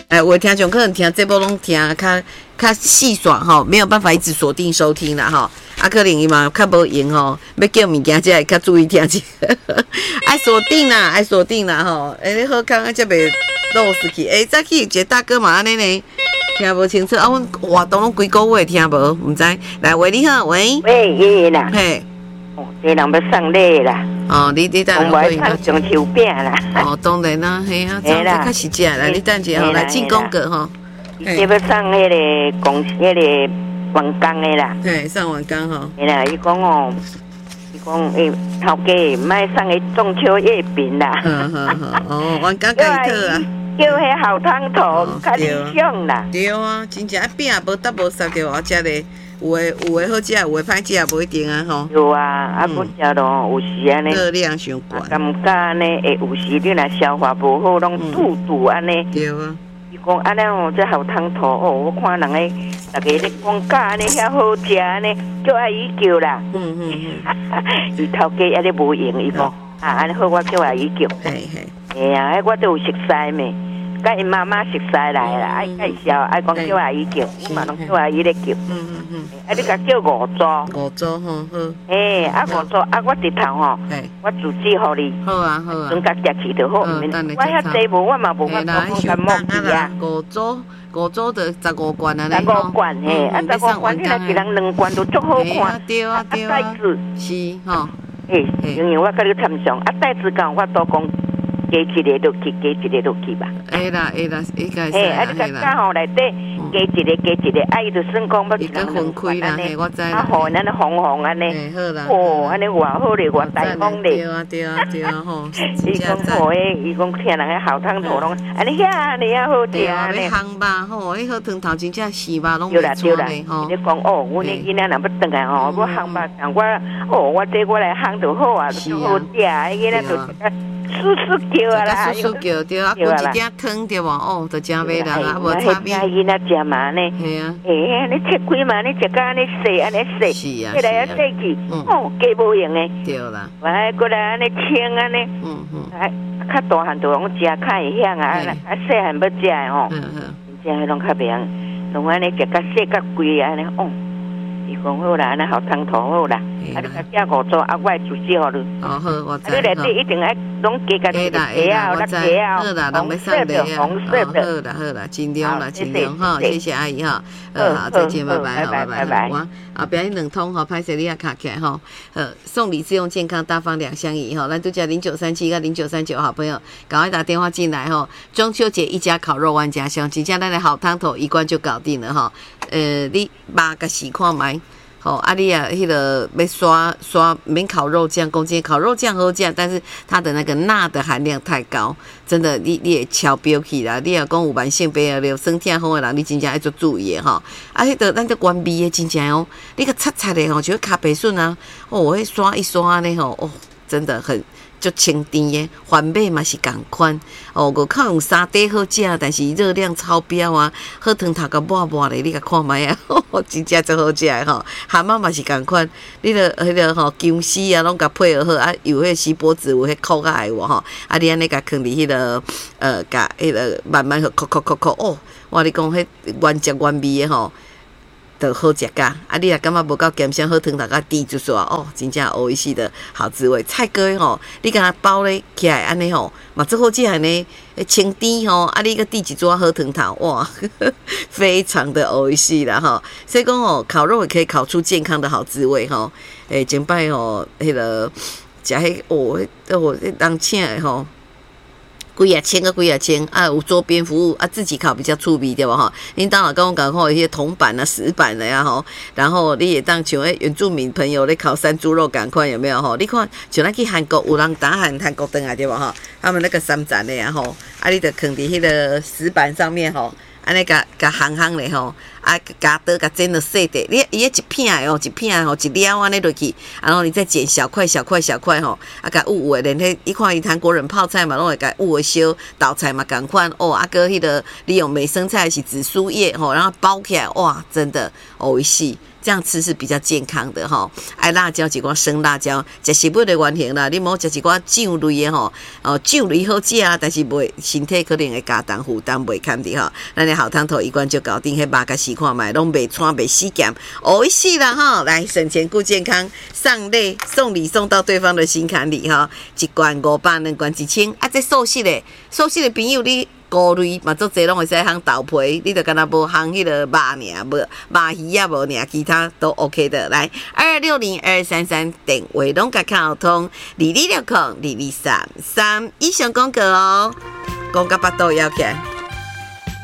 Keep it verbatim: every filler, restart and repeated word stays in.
哎，有的听众可能听这部拢听较较细爽吼，没有办法一直锁定收听啦吼。啊，可能伊嘛较无闲吼，要叫物件才会较注意听者。爱锁定啦，爱锁定啦吼。哎，你好康啊，才袂落失去。哎，早起有一个大哥嘛安尼呢，听无清楚啊，阮活动拢几个月听无，毋知。来，喂，你好，喂。 喂，爷爷啦。 嘿。 哦，这人要送礼啦。 哦，你你等下会送中秋饼啦。 哦，当然啦，嘿啊，这这较实际来，你等下吼来进宫格吼。 这要送迄个公司迄个员工的啦。 对，送员工吼。 嘿啦，伊讲哦，伊讲诶，头家莫送个中秋月饼啦。 好好好，哦，员工家己讨啊。 叫迄好汤头较理想啦。 对啊，真正啊饼也无搭无杀着我食咧。有诶有诶好食，有诶歹食也无一定啊吼。 有啊，啊，我食咯，有时安尼。 热量伤高。 感觉安尼会有时你若消化无好，拢肚肚安尼。 对啊。 伊讲安尼哦，这好汤头哦，我看人诶，大家咧讲价安尼遐好食安尼，叫阿姨叫啦。嗯嗯嗯。伊头家安尼无用，伊讲啊安尼好，我叫阿姨叫。嘿嘿。嘿啊，我都有熟悉咩。甲因妈妈熟识来啦，爱介绍，爱讲叫阿姨叫，我嘛拢叫阿姨咧叫。嗯嗯嗯。啊，你甲叫五组。 五组吼好。 诶，啊五组，啊我日头吼，我自己互你。 好啊好啊。 等甲食起就好，毋免。我遐济无，我嘛无法度讲莫去啊。 五组，五组就十五罐啊咧。十五罐嘿，啊十五罐，你若一人两罐都足好看。 对啊对啊。 啊袋子是吼。 诶，因为我甲你参详，啊袋子讲我都讲。加一个落去，加一个落去吧。 会啦，会啦，应该是啦。嘿，啊，你甲加吼内底加一个，加一个，啊，伊就算讲要一人分开啦，嘿，我知啦。 啊，好，安尼红红安尼。 嘿，好啦。 哦，安尼偌好咧，偌大方咧。 对啊，对啊，对啊，吼。 伊讲吼诶，伊讲听人诶好汤头拢，安尼遐安尼啊好食安尼。 要烘吧，吼，迄好汤头真正是吧，拢袂错咧，吼。你讲哦，阮诶囡仔若要转来吼，我烘吧，让我哦，我这我来烘就好啊，就好食，囡仔就食个。叔叔叫啊啦， 叔叔叫对啊，滚一点汤对无？哦，就真美人啊，无差别。 囡仔食嘛呢？ 系啊。 诶，你切开嘛？你食甲安尼洗，安尼洗。 是啊。 起来啊洗去，哦，加无用诶。 对啦。 来过来安尼清安尼。嗯嗯。哎，较大汉就拢食较会香啊，啊细汉要食诶吼。嗯嗯。真正迄拢较袂用，拢安尼食甲细甲贵安尼哦。伊讲好啦，安尼好汤头好啦，啊你甲加五组，啊我自己互你。 哦好，我知。 啊你内底一定爱拢加甲一个鞋啊，那鞋啊， 好啦，拢要送鞋啊，红色的，好啦好啦，尽量啦尽量哈，谢谢阿姨哈，呃好再见，拜拜，拜拜拜拜。我后壁迄两通吼，歹势你也卡起来吼，呃送礼自用健康大方两相宜吼，咱拄只零九三七跟零九三九好朋友，赶快打电话进来吼，中秋节一家烤肉万家香，真正咱的好汤头一罐就搞定了哈，呃你八个试看卖。好、哦，啊你啊，迄个要刷刷免烤肉酱，公斤烤肉酱好酱，但是它的那个钠的含量太高，真的你你会超标去啦。你若讲有慢性病啊、流身体好的人，你真正要做注意吼。啊，迄个咱这关闭的真正哦，你个擦擦的吼，像咖啡笋啊，哦，迄刷一刷呢吼，哦，真的很。就清甜的，番麦嘛是共款。哦，外口用沙底好食，但是热量超标啊！好汤头个抹抹的，你甲看卖啊，真正真好食的吼。蛤蟆嘛是共款，你著迄个吼姜丝啊，拢甲配合好啊，有迄锡箔纸有迄扣个爱我吼，啊你安尼甲放伫迄个呃，甲迄个慢慢去扣扣扣扣哦，我你讲迄原汁原味的吼。的好食噶，啊！你若感觉无够咸香，好汤头甲滴就说哦，真正欧一系的好滋味。菜粿吼，你甲它包咧起来安尼吼，嘛最好食呢。清甜吼，啊你个滴一撮好汤头，哇，呵呵非常的欧一系啦吼。所以讲哦，烤肉也可以烤出健康的好滋味吼。诶，前摆吼，迄个食迄哦，哦，人请的吼。几啊千个几啊千啊，有周边服务啊，自己烤比较趣味对吧哈？恁当然跟我讲吼，一些铜板啊、石板的呀吼，然后你也当像诶原住民朋友咧烤山猪肉赶快有没有吼？你看像咱去韩国有人打韩韩国灯啊对吧哈？他们那个三盏的呀吼，啊你得放伫迄个石板上面吼。安尼甲甲烘烘咧吼， 啊，加刀甲剪了细的，你伊一片哦，一片吼，一撩安尼落去，然后你再剪小块、小块、小块吼，啊，甲捂的，连迄你看伊韩国人泡菜嘛，拢会甲捂的小豆菜嘛，共款哦，啊，搁迄个利用美生菜是紫苏叶吼，然后包起来，哇，真的美味死。这样吃是比较健康的哈，爱辣椒一寡生辣椒，食食物的原型啦，你莫食一寡酱类的吼，哦酱类好食啊，但是袂身体可能会加重负担袂堪的哈。咱的好汤头一罐就搞定，迄肉甲试看卖，拢袂穿袂死咸，哦死啦哈！来省钱顾健康，上类送礼送到对方的心坎里哈，一罐五百，两罐一千，啊这素食的，素食的朋友你。菇类嘛，足侪拢会使烘豆皮，你就敢若无烘迄个肉尔，无肉鱼啊无尔，其他都 OK 的。来，二六零二三三电话拢甲卡通，二二六空二二三三以上广告哦，讲甲巴肚枵起来。